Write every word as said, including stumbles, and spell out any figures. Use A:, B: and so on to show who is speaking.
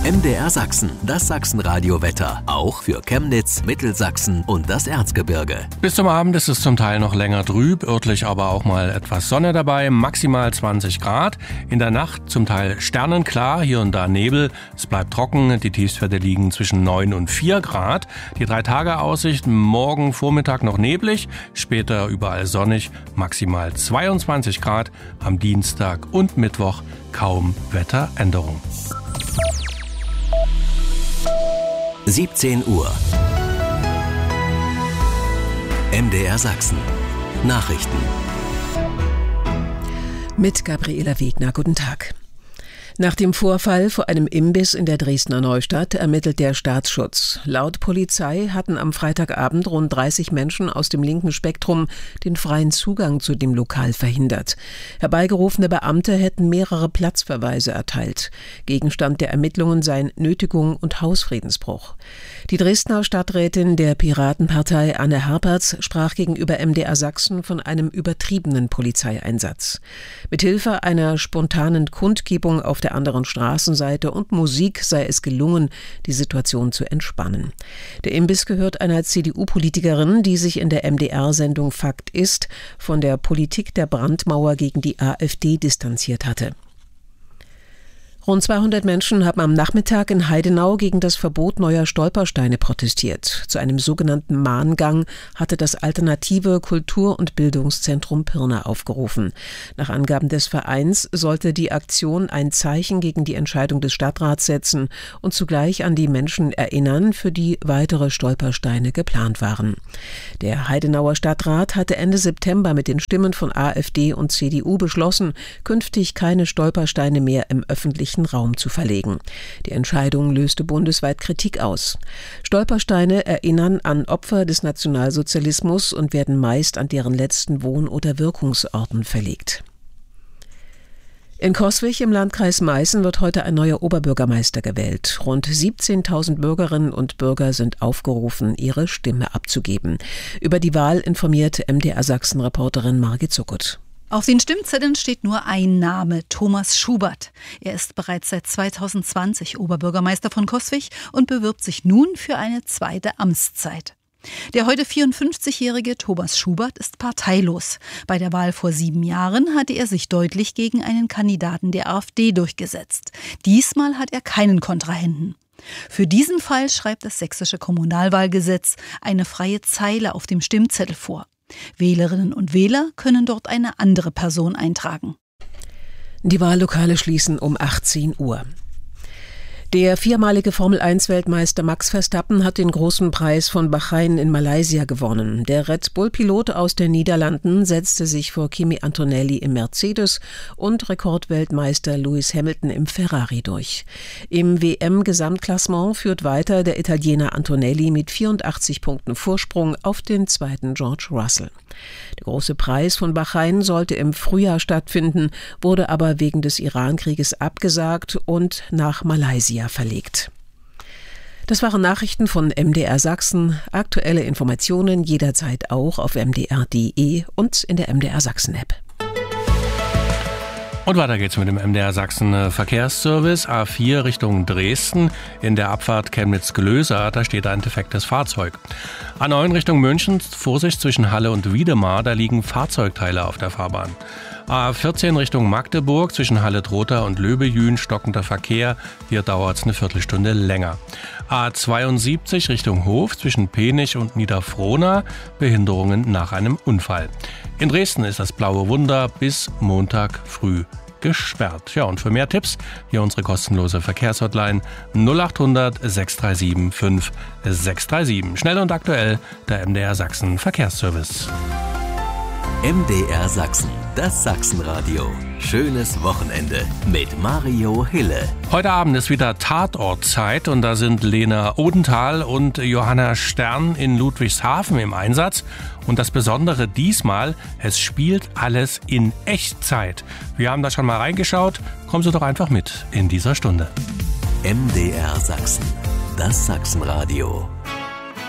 A: M D R Sachsen, das Sachsenradio-Wetter. Auch für Chemnitz, Mittelsachsen und das Erzgebirge.
B: Bis zum Abend ist es zum Teil noch länger trüb, örtlich aber auch mal etwas Sonne dabei, maximal zwanzig Grad. In der Nacht zum Teil sternenklar, hier und da Nebel. Es bleibt trocken, die Tiefstwerte liegen zwischen neun und vier Grad. Die Drei-Tage-Aussicht, morgen Vormittag noch neblig, später überall sonnig, maximal zweiundzwanzig Grad. Am Dienstag und Mittwoch kaum Wetteränderung.
A: siebzehn Uhr. M D R Sachsen. Nachrichten.
C: Mit Gabriela Wegner. Guten Tag. Nach dem Vorfall vor einem Imbiss in der Dresdner Neustadt ermittelt der Staatsschutz. Laut Polizei hatten am Freitagabend rund dreißig Menschen aus dem linken Spektrum den freien Zugang zu dem Lokal verhindert. Herbeigerufene Beamte hätten mehrere Platzverweise erteilt. Gegenstand der Ermittlungen seien Nötigung und Hausfriedensbruch. Die Dresdner Stadträtin der Piratenpartei Anne Herpertz sprach gegenüber M D R Sachsen von einem übertriebenen Polizeieinsatz. Mithilfe einer spontanen Kundgebung auf der anderen Straßenseite und Musik sei es gelungen, die Situation zu entspannen. Der Imbiss gehört einer C D U-Politikerin, die sich in der M D R-Sendung Fakt ist von der Politik der Brandmauer gegen die AfD distanziert hatte. Rund zweihundert Menschen haben am Nachmittag in Heidenau gegen das Verbot neuer Stolpersteine protestiert. Zu einem sogenannten Mahngang hatte das alternative Kultur- und Bildungszentrum Pirna aufgerufen. Nach Angaben des Vereins sollte die Aktion ein Zeichen gegen die Entscheidung des Stadtrats setzen und zugleich an die Menschen erinnern, für die weitere Stolpersteine geplant waren. Der Heidenauer Stadtrat hatte Ende September mit den Stimmen von AfD und C D U beschlossen, künftig keine Stolpersteine mehr im öffentlichen Raum zu verlegen. Die Entscheidung löste bundesweit Kritik aus. Stolpersteine erinnern an Opfer des Nationalsozialismus und werden meist an deren letzten Wohn- oder Wirkungsorten verlegt. In Coswig im Landkreis Meißen wird heute ein neuer Oberbürgermeister gewählt. Rund siebzehntausend Bürgerinnen und Bürger sind aufgerufen, ihre Stimme abzugeben. Über die Wahl informiert M D R Sachsen-Reporterin Margit Zuckut.
D: Auf den Stimmzetteln steht nur ein Name, Thomas Schubert. Er ist bereits seit zweitausendzwanzig Oberbürgermeister von Coswig und bewirbt sich nun für eine zweite Amtszeit. Der heute vierundfünfzigjährige Thomas Schubert ist parteilos. Bei der Wahl vor sieben Jahren hatte er sich deutlich gegen einen Kandidaten der AfD durchgesetzt. Diesmal hat er keinen Kontrahenten. Für diesen Fall schreibt das sächsische Kommunalwahlgesetz eine freie Zeile auf dem Stimmzettel vor. Wählerinnen und Wähler können dort eine andere Person eintragen.
C: Die Wahllokale schließen um achtzehn Uhr. Der viermalige Formel eins Weltmeister Max Verstappen hat den großen Preis von Bahrain in Malaysia gewonnen. Der Red Bull-Pilot aus den Niederlanden setzte sich vor Kimi Antonelli im Mercedes und Rekordweltmeister Lewis Hamilton im Ferrari durch. Im W M-Gesamtklassement führt weiter der Italiener Antonelli mit vierundachtzig Punkten Vorsprung auf den zweiten George Russell. Der große Preis von Bahrain sollte im Frühjahr stattfinden, wurde aber wegen des Iran-Krieges abgesagt und nach Malaysia verlegt. Das waren Nachrichten von M D R Sachsen. Aktuelle Informationen jederzeit auch auf m d r punkt d e und in der M D R Sachsen App.
B: Und weiter geht's mit dem M D R Sachsen Verkehrsservice. A vier Richtung Dresden. In der Abfahrt Chemnitz-Glöser, da steht ein defektes Fahrzeug. A neun Richtung München, Vorsicht zwischen Halle und Wiedemar, da liegen Fahrzeugteile auf der Fahrbahn. A vierzehn Richtung Magdeburg, zwischen Halle-Trotha und Löbejün, stockender Verkehr. Hier dauert es eine Viertelstunde länger. A zweiundsiebzig Richtung Hof, zwischen Penich und Niederfrohna, Behinderungen nach einem Unfall. In Dresden ist das Blaue Wunder bis Montag früh gesperrt. Ja, und für mehr Tipps hier unsere kostenlose Verkehrshotline null acht hundert sechs drei sieben fünf sechs drei sieben. Schnell und aktuell der M D R Sachsen Verkehrsservice.
A: M D R Sachsen, das Sachsenradio. Schönes Wochenende mit Mario Hille.
B: Heute Abend ist wieder Tatortzeit und da sind Lena Odenthal und Johanna Stern in Ludwigshafen im Einsatz. Und das Besondere diesmal, es spielt alles in Echtzeit. Wir haben da schon mal reingeschaut. Kommen Sie doch einfach mit in dieser Stunde.
A: M D R Sachsen, das Sachsenradio.